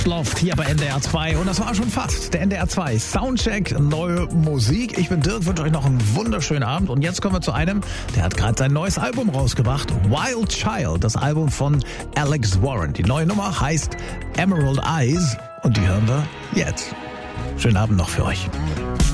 Loft hier bei NDR 2 und das war schon fast der NDR 2 Soundcheck, neue Musik. Ich bin Dirk, wünsche euch noch einen wunderschönen Abend und jetzt kommen wir zu einem, der hat gerade sein neues Album rausgebracht, Wild Child, das Album von Alex Warren. Die neue Nummer heißt Emerald Eyes und die hören wir jetzt. Schönen Abend noch für euch.